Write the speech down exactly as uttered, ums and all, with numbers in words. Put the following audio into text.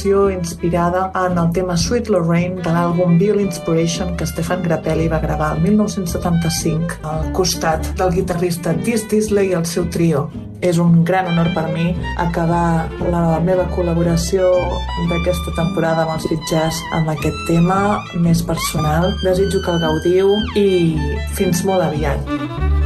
inspirada en el tema Sweet Lorraine de l'àlbum Bill Inspiration que Stefan Grappelli va gravar el mil nou-cents setanta-cinc al costat del guitarrista Dizzy Disley i el seu trio. És un gran honor per mi acabar la meva col·laboració d'aquesta temporada amb els Sweet Jazz amb aquest tema més personal. Desitjo que el gaudiu i fins molt aviat.